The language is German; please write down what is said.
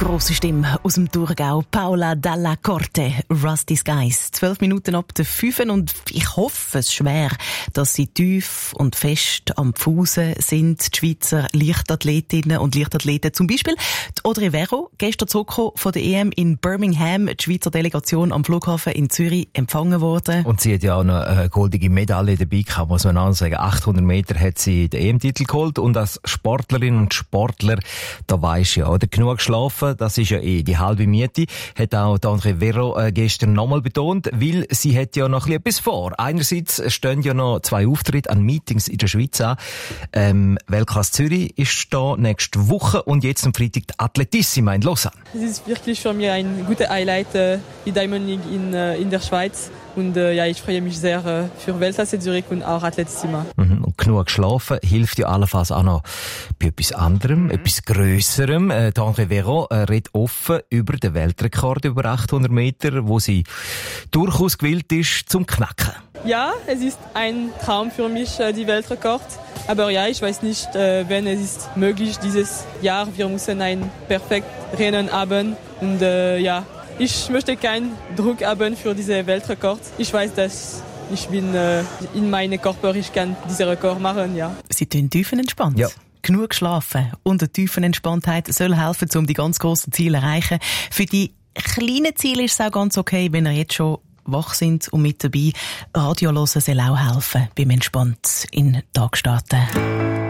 Grosse Stimme aus dem Thurgau, Paula Dalla Corte, Rusty Skies. 12 Minuten ab der 5 und ich hoffe es schwer, dass sie tief und fest am Pfusen sind, die Schweizer Leichtathletinnen und Leichtathleten. Zum Beispiel die Audrey Vero, gestern zurückgekommen von der EM in Birmingham, die Schweizer Delegation am Flughafen in Zürich empfangen worden. Und sie hat ja auch noch eine goldige Medaille dabei gehabt, muss man auch sagen. 800 Meter hat sie den EM-Titel geholt und als Sportlerin und Sportler, da weisst ja, oder? Genug geschlafen, das ist ja die halbe Miete, hat auch Audrey Vero gestern nochmal betont, weil sie hat ja noch etwas vor. Einerseits stehen ja noch 2 Auftritte an Meetings in der Schweiz an. Weltklasse Zürich ist da nächste Woche und jetzt am Freitag die Atletissima in Lausanne. Es ist wirklich für mich ein guter Highlight, die Diamond League in der Schweiz. Und ich freue mich sehr für Weltklasse Zürich und auch Atletissima. Und genug geschlafen hilft ja allenfalls auch noch bei etwas anderem, etwas Grösserem. Audrey Vero redet offen über den Weltrekord über 800 Meter, wo sie durchaus gewillt ist zum Knacken. Ja, es ist ein Traum für mich, die Weltrekord. Aber ja, ich weiß nicht, wenn es ist möglich dieses Jahr. Wir müssen ein perfektes Rennen haben. Und ich möchte keinen Druck haben für diese Weltrekord. Ich weiß, dass ich bin in meinem Körper, ich kann diesen Rekord machen, ja. Sie tun tiefenentspannt. Ja. Genug geschlafen und eine Tiefenentspanntheit soll helfen, um die ganz grossen Ziele zu erreichen. Für die kleinen Ziele ist es auch ganz okay, wenn ihr jetzt schon wach sind und mit dabei. Radio hören soll auch helfen, beim entspannt in den Tag starten.